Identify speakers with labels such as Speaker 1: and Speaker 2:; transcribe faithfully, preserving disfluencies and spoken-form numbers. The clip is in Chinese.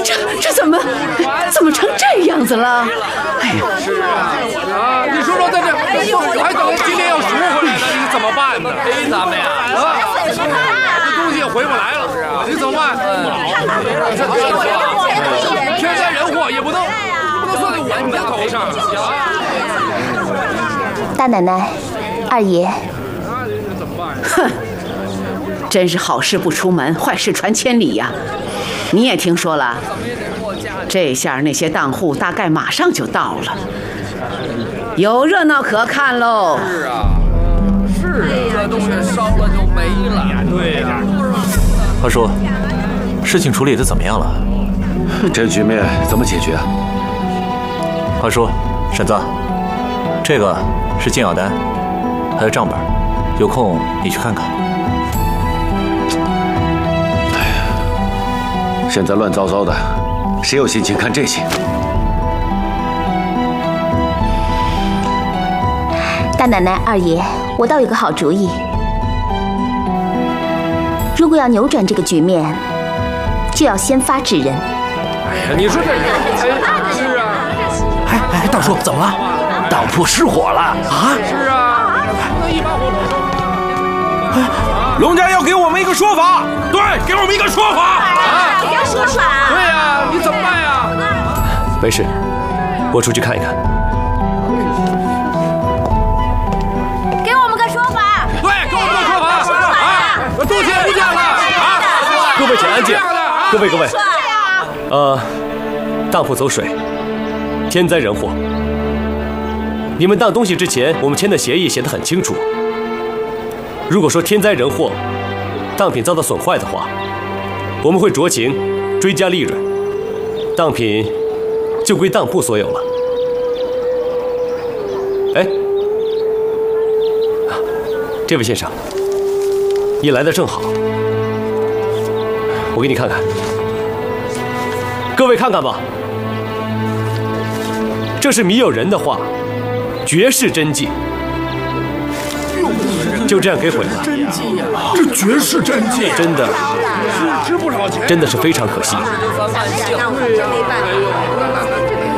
Speaker 1: 这这怎么怎么成这样子了？哎呀，
Speaker 2: 是啊，啊，你说说在这，我还等今天要赎回来呢，你怎么办呢？
Speaker 3: 赔咱们呀！
Speaker 2: 啊，这东西也回不来了，是啊，你怎么办？这这天灾人祸也不能不能算在我们的头上啊！
Speaker 4: 大奶奶，二爷，
Speaker 2: 那怎么办呀？
Speaker 1: 哼，真是好事不出门，坏事传千里呀！你也听说了，这下那些当户大概马上就到了，有热闹可看喽！
Speaker 3: 是啊，是啊，这东西烧了就没了。
Speaker 2: 对呀。
Speaker 5: 二叔，事情处理的怎么样了？
Speaker 6: 这局面怎么解决啊？
Speaker 5: 二叔，婶子，这个是进药单，还有账本，有空你去看看。
Speaker 6: 现在乱糟糟的，谁有心情看这些？
Speaker 4: 大奶奶，二爷，我倒有个好主意。如果要扭转这个局面，就要先发制人。
Speaker 2: 哎呀，你说这，哎，是啊，
Speaker 7: 哎哎，大叔，怎么了？当铺失火了啊！
Speaker 2: 是啊，那一把火不烧。
Speaker 7: 龙家要给我们一个说法，对，给我们一个说法
Speaker 2: 啊！
Speaker 8: 给我说法。
Speaker 2: 对呀，你怎么办呀？
Speaker 5: 没事，我出去看一看。
Speaker 8: 给我们个说法。
Speaker 2: 对，给我们个说法。说法呀！都听不见了啊！
Speaker 5: 各位请安静，各位各位。呃，当铺走水，天灾人祸。你们当东西之前，我们签的协议写得很清楚。如果说天灾人祸，当品遭到损坏的话，我们会酌情追加利润，当品就归当铺所有了。哎，啊，这位先生，你来的正好，我给你看看，各位看看吧，这是米友人的话，绝世真迹。就这样给毁了，
Speaker 7: 真迹呀！这绝世真迹，
Speaker 5: 真的，
Speaker 2: 值不少钱，
Speaker 5: 真的是非常可惜。
Speaker 3: 就算万幸。
Speaker 8: 那我们真没办法。